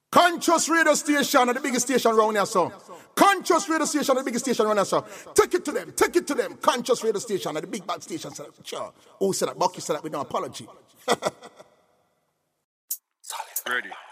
Conscious radio station are the biggest station around here, so. Conscious radio station are the biggest station around here, so. Take it to them. Conscious radio station are the big bad station. Sure. Who said that? Bucky said that with no apology. Solid. Ready.